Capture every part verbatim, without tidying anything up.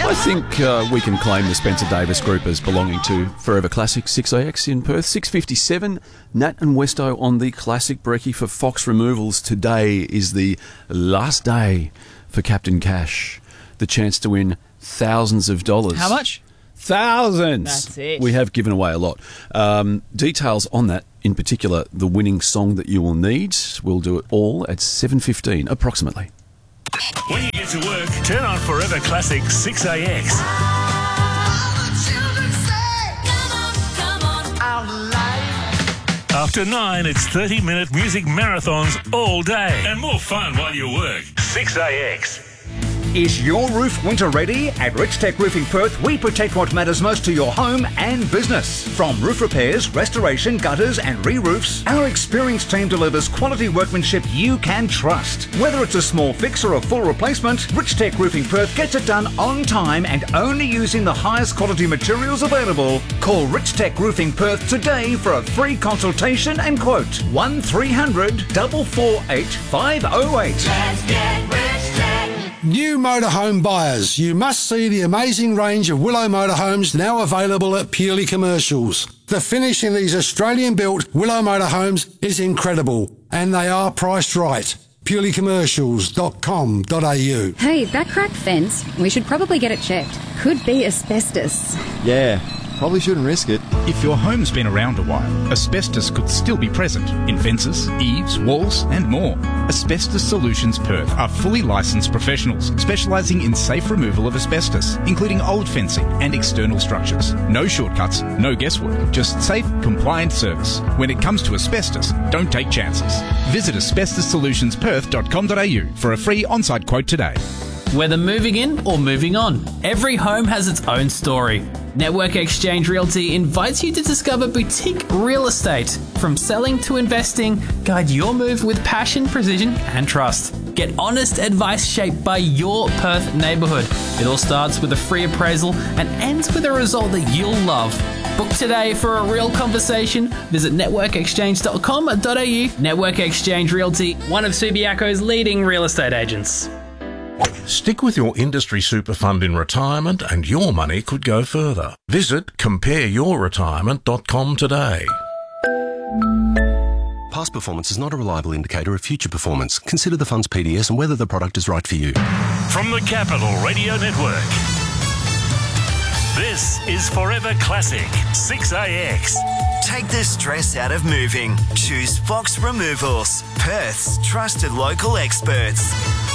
I think uh, we can claim the Spencer Davis Group as belonging to Forever Classic six A X in Perth. six fifty-seven, Nat and Westo on the Classic Brekkie for Fox Removals. Today is the last day for Captain Cash. The chance to win thousands of dollars. How much? Thousands. That's it. We have given away a lot. Um, details on that, in particular, the winning song that you will need. We'll do it all at seven fifteen, approximately. When you get to work, turn on Forever Classic six A X. After nine, it's thirty-minute music marathons all day. And more fun while you work. six A X. Is your roof winter ready? At Rich Tech Roofing Perth, we protect what matters most to your home and business. From roof repairs, restoration, gutters and re-roofs, our experienced team delivers quality workmanship you can trust. Whether it's a small fix or a full replacement, Rich Tech Roofing Perth gets it done on time and only using the highest quality materials available. Call Rich Tech Roofing Perth today for a free consultation and quote. one three hundred, four four eight, five oh eight. Let's get Rich Tech. New motorhome buyers, you must see the amazing range of Willow motorhomes now available at Purely Commercials. The finish in these Australian-built Willow motorhomes is incredible, and they are priced right. purely commercials dot com dot a u. Hey, that cracked fence, we should probably get it checked. Could be asbestos. Yeah, probably shouldn't risk it. If your home's been around a while, asbestos could still be present in fences, eaves, walls and more. Asbestos Solutions Perth are fully licensed professionals specialising in safe removal of asbestos, including old fencing and external structures. No shortcuts, no guesswork, just safe, compliant service. When it comes to asbestos, don't take chances. Visit asbestos solutions perth dot com dot a u for a free on-site quote today. Whether moving in or moving on, every home has its own story. Network Exchange Realty invites you to discover boutique real estate. From selling to investing, guide your move with passion, precision and trust. Get honest advice shaped by your Perth neighbourhood. It all starts with a free appraisal and ends with a result that you'll love. Book today for a real conversation. Visit network exchange dot com dot a u. Network Exchange Realty, one of Subiaco's leading real estate agents. Stick with your industry super fund in retirement and your money could go further. Visit compare your retirement dot com today. Past performance is not a reliable indicator of future performance. Consider the fund's P D S and whether the product is right for you. From the Capital Radio Network, this is Forever Classic six A X. Take the stress out of moving. Choose Fox Removals, Perth's trusted local experts.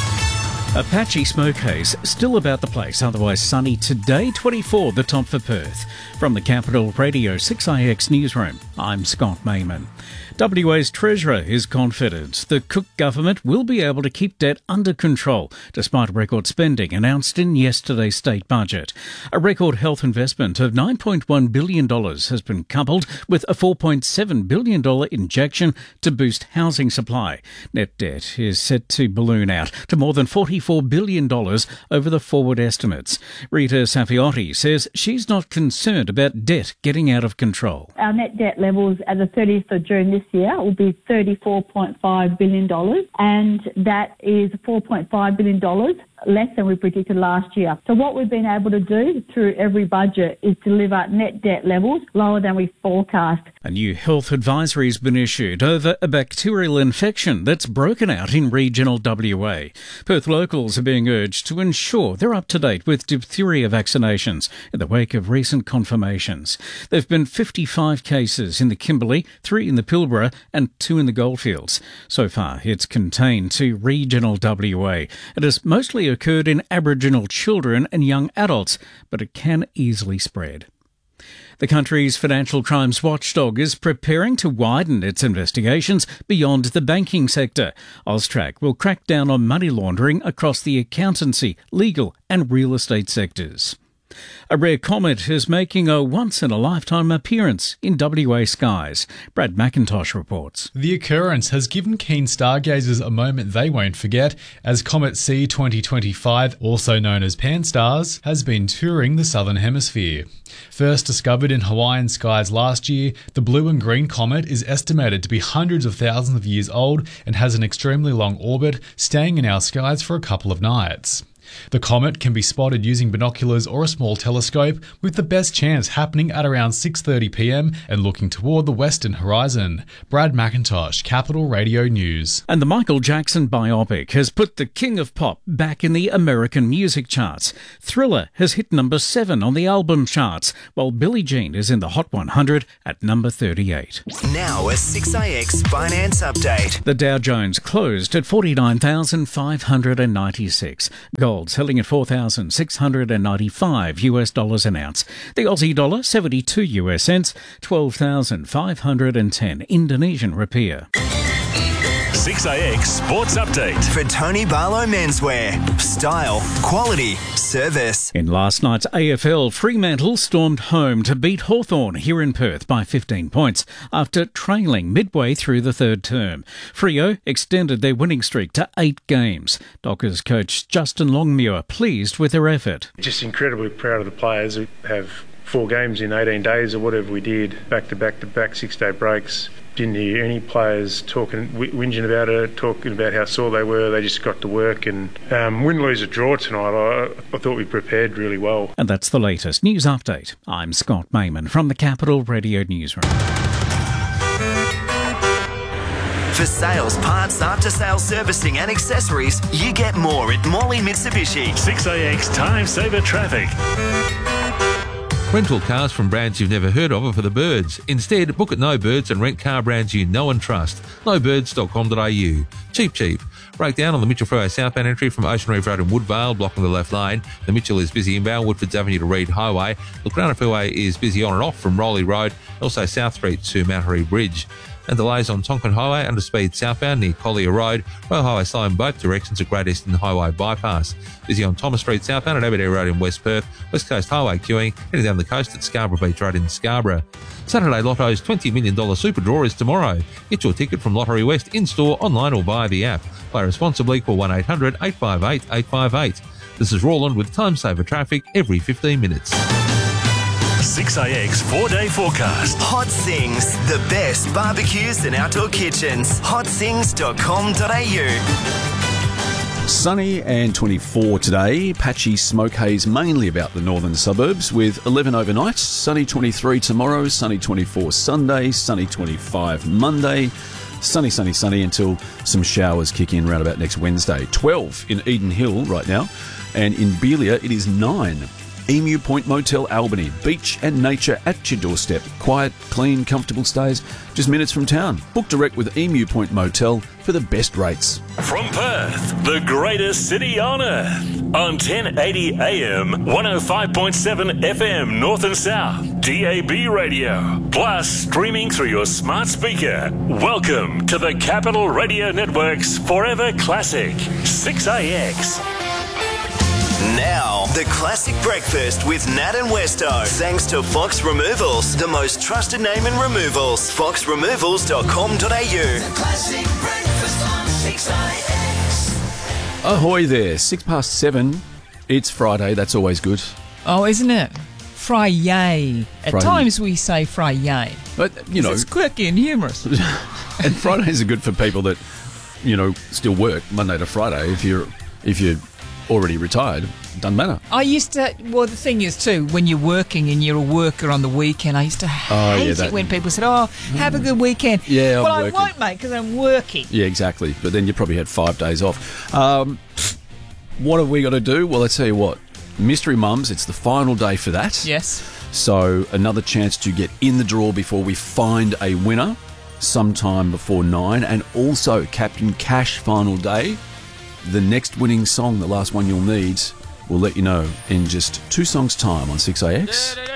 A patchy smoke haze still about the place, otherwise sunny today, twenty-four, the top for Perth. From the Capital Radio six A X newsroom, I'm Scott Mayman. W A's Treasurer is confident the Cook government will be able to keep debt under control despite record spending announced in yesterday's state budget. A record health investment of nine point one billion dollars has been coupled with a four point seven billion dollars injection to boost housing supply. Net debt is set to balloon out to more than forty-four billion dollars over the forward estimates. Rita Safiotti says she's not concerned about debt getting out of control. Our net debt levels at the thirtieth of June this year will be thirty-four point five billion dollars, and that is four point five billion dollars less than we predicted last year. So what we've been able to do through every budget is deliver net debt levels lower than we forecast. A new health advisory has been issued over a bacterial infection that's broken out in regional W A. Perth locals are being urged to ensure they're up to date with diphtheria vaccinations in the wake of recent confirmations. There have been fifty-five cases in the Kimberley, three in the Pilbara and two in the Goldfields. So far, it's contained to regional W A. It has mostly occurred in Aboriginal children and young adults, but it can easily spread. The country's financial crimes watchdog is preparing to widen its investigations beyond the banking sector. AUSTRAC will crack down on money laundering across the accountancy, legal and real estate sectors. A rare comet is making a once-in-a-lifetime appearance in W A skies. Brad McIntosh reports. The occurrence has given keen stargazers a moment they won't forget, as Comet C twenty twenty-five, also known as Pan-STARRS, has been touring the southern hemisphere. First discovered in Hawaiian skies last year, the blue and green comet is estimated to be hundreds of thousands of years old and has an extremely long orbit, staying in our skies for a couple of nights. The comet can be spotted using binoculars or a small telescope, with the best chance happening at around six thirty p m and looking toward the western horizon. Brad McIntosh, Capital Radio News. And the Michael Jackson biopic has put the king of pop back in the American music charts. Thriller has hit number seven on the album charts, while Billie Jean is in the Hot one hundred at number thirty-eight. Now a six A X finance update. The Dow Jones closed at forty-nine thousand five hundred ninety-six. Gold selling at four thousand six hundred ninety-five US dollars an ounce. The Aussie dollar seventy-two US cents, twelve thousand five hundred ten Indonesian rupiah. six A X Sports Update. For Tony Barlow Menswear. Style, quality, service. In last night's A F L, Fremantle stormed home to beat Hawthorn here in Perth by fifteen points after trailing midway through the third term. Freo extended their winning streak to eight games. Dockers coach Justin Longmuir pleased with their effort. Just incredibly proud of the players who have four games in eighteen days or whatever we did, back to back to back six-day breaks. Didn't hear any players talking, whinging about it, talking about how sore they were. They just got to work and um, win, lose, or draw tonight. I, I thought we prepared really well. And that's the latest news update. I'm Scott Mayman from the Capital Radio Newsroom. For sales, parts, after-sales servicing and accessories, you get more at Morley Mitsubishi. six A X Time Saver Traffic. Rental cars from brands you've never heard of are for the birds. Instead, book at No Birds and rent car brands you know and trust. no birds dot com dot a u. Cheap, cheap. Breakdown on the Mitchell Freeway southbound entry from Ocean Reef Road in Woodvale, blocking the left lane. The Mitchell is busy inbound, Woodfords Avenue to Reed Highway. The Crown Freeway is busy on and off from Rowley Road, also South Street to Mount Harry Bridge. And delays on Tonkin Highway under speed southbound near Collier Road. Royal Highway slow in both directions at Great Eastern Highway bypass. Busy on Thomas Street southbound at Aberdeen Road in West Perth. West Coast Highway queuing heading down the coast at Scarborough Beach Road in Scarborough. Saturday Lotto's twenty million dollars Super Draw is tomorrow. Get your ticket from Lottery West in-store, online or via the app. Play responsibly. Call one eight hundred eight five eight eight five eight. This is Roland with Time Saver Traffic every fifteen minutes. six A X four-day forecast. Hot Sings, the best barbecues and outdoor kitchens. hot sings dot com dot a u. Sunny and twenty-four today. Patchy smoke haze mainly about the northern suburbs with eleven overnight. Sunny twenty-three tomorrow. Sunny twenty-four Sunday. Sunny twenty-five Monday. Sunny, sunny, sunny until some showers kick in around about next Wednesday. twelve in Eden Hill right now. And in Belia it is nine. Emu Point Motel Albany. Beach and nature at your doorstep. Quiet, clean, comfortable stays just minutes from town. Book direct with Emu Point Motel for the best rates. From Perth, the greatest city on earth. On ten eighty A M, one oh five point seven F M North and South. D A B radio. Plus streaming through your smart speaker. Welcome to the Capital Radio Network's Forever Classic. six A X. Now, the classic breakfast with Nat and Westo. Thanks to Fox Removals, the most trusted name in removals. fox removals dot com dot a u. The classic breakfast on six A X. Ahoy there. Six past seven. It's Friday. That's always good. Oh, isn't it? Friday. At Friday. times we say Friday. But, you know. It's quirky and humorous. And Fridays are good for people that, you know, still work Monday to Friday. If you're, if you're already retired, doesn't matter. I used to, well, the thing is too, when you're working and you're a worker on the weekend, I used to hate Oh, yeah, that- it when people said, oh, have a good weekend. Yeah, I'm well, working. I won't, mate, because I'm working. Yeah, exactly. But then you probably had five days off. Um, what have we got to do? Well, I tell you what. Mystery Mums, it's the final day for that. Yes. So another chance to get in the draw before we find a winner sometime before nine. And also Captain Cash final day. The next winning song, the last one you'll need, we'll let you know in just two songs' time on six A X.